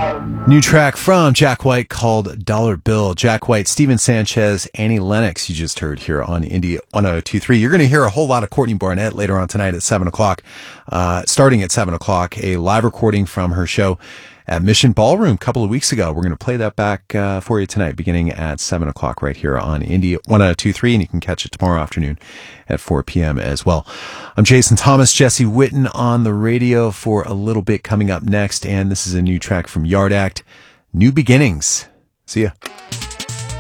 New track from Jack White called Dollar Bill. Jack White, Steven Sanchez, Annie Lennox, you just heard here on Indie 1023. You're going to hear a whole lot of Courtney Barnett later on tonight at 7 o'clock. Starting at 7 o'clock, a live recording from her show at Mission Ballroom a couple of weeks ago. We're going to play that back for you tonight, beginning at 7 o'clock right here on Indie 1023, and you can catch it tomorrow afternoon at 4 p.m. as well. I'm Jason Thomas, Jesse Witten on the radio for a little bit coming up next, and this is a new track from Yard Act, New Beginnings. See ya.